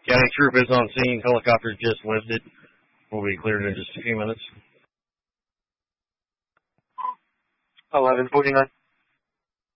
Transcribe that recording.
County troop is on scene. Helicopter just lifted. Will be cleared in just a few minutes. 11:49.